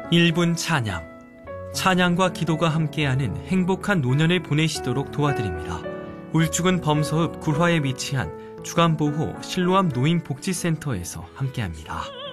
1분 찬양. 찬양과 기도가 함께하는 행복한 노년을 보내시도록 도와드립니다. 울주군 범서읍 구화에 위치한 주간보호 실로암 노인복지센터에서 함께합니다.